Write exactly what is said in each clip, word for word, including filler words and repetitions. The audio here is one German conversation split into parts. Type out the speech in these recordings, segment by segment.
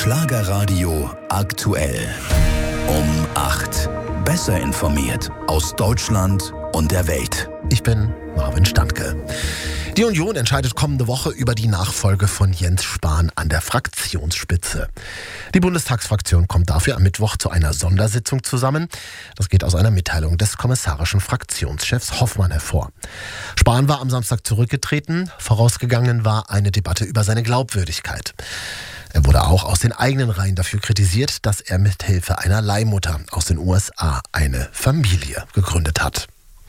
Schlagerradio aktuell. Um acht. Besser informiert aus Deutschland und der Welt. Ich bin Marvin Standke. Die Union entscheidet kommende Woche über die Nachfolge von Jens Spahn an der Fraktionsspitze. Die Bundestagsfraktion kommt dafür am Mittwoch zu einer Sondersitzung zusammen. Das geht aus einer Mitteilung des kommissarischen Fraktionschefs Hoffmann hervor. Spahn war am Samstag zurückgetreten. Vorausgegangen war eine Debatte über seine Glaubwürdigkeit. Er wurde auch aus den eigenen Reihen dafür kritisiert, dass er mit Hilfe einer Leihmutter aus den U S A eine Familie gegründet hat.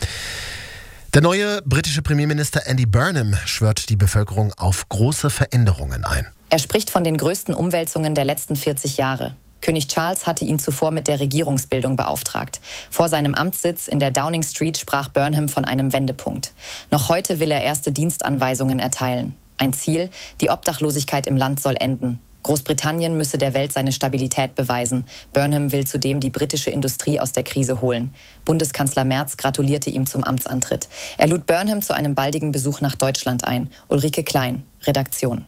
Der neue britische Premierminister Andy Burnham schwört die Bevölkerung auf große Veränderungen ein. Er spricht von den größten Umwälzungen der letzten vierzig Jahre. König Charles hatte ihn zuvor mit der Regierungsbildung beauftragt. Vor seinem Amtssitz in der Downing Street sprach Burnham von einem Wendepunkt. Noch heute will er erste Dienstanweisungen erteilen. Ein Ziel: die Obdachlosigkeit im Land soll enden. Großbritannien müsse der Welt seine Stabilität beweisen. Burnham will zudem die britische Industrie aus der Krise holen. Bundeskanzler Merz gratulierte ihm zum Amtsantritt. Er lud Burnham zu einem baldigen Besuch nach Deutschland ein. Ulrike Klein, Redaktion.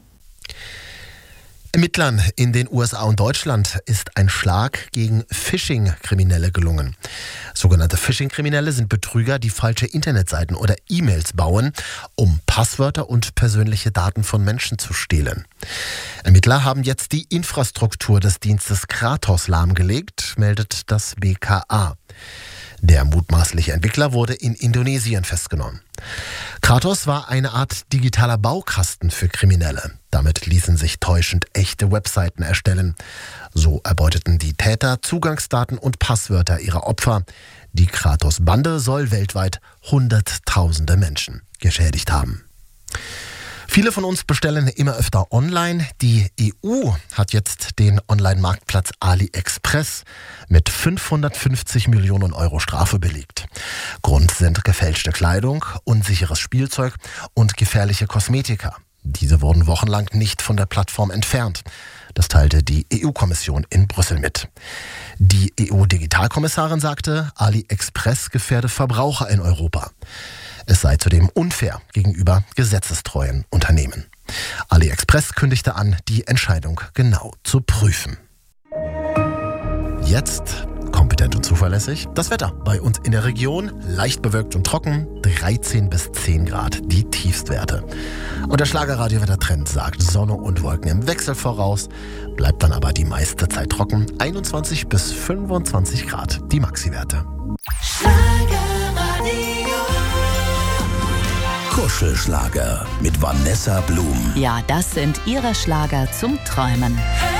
Ermittlern in den U S A und Deutschland ist ein Schlag gegen Phishing-Kriminelle gelungen. Sogenannte Phishing-Kriminelle sind Betrüger, die falsche Internetseiten oder E-Mails bauen, um Passwörter und persönliche Daten von Menschen zu stehlen. Ermittler haben jetzt die Infrastruktur des Dienstes Kratos lahmgelegt, meldet das B K A. Der mutmaßliche Entwickler wurde in Indonesien festgenommen. Kratos war eine Art digitaler Baukasten für Kriminelle. Damit ließen sich täuschend echte Webseiten erstellen. So erbeuteten die Täter Zugangsdaten und Passwörter ihrer Opfer. Die Kratos-Bande soll weltweit Hunderttausende Menschen geschädigt haben. Viele von uns bestellen immer öfter online. Die E U hat jetzt den Online-Marktplatz AliExpress mit fünfhundertfünfzig Millionen Euro Strafe belegt. Grund sind gefälschte Kleidung, unsicheres Spielzeug und gefährliche Kosmetika. Diese wurden wochenlang nicht von der Plattform entfernt. Das teilte die E U-Kommission in Brüssel mit. Die E U-Digitalkommissarin sagte, AliExpress gefährde Verbraucher in Europa. Es sei zudem unfair gegenüber gesetzestreuen Unternehmen. AliExpress kündigte an, die Entscheidung genau zu prüfen. Jetzt kompetent und zuverlässig das Wetter bei uns in der Region. Leicht bewölkt und trocken, dreizehn bis zehn Grad die Tiefstwerte. Und der Schlagerradio-Wettertrend sagt Sonne und Wolken im Wechsel voraus, bleibt dann aber die meiste Zeit trocken, einundzwanzig bis fünfundzwanzig Grad die Maxi-Werte. Kuschelschlager mit Vanessa Blum. Ja, das sind ihre Schlager zum Träumen.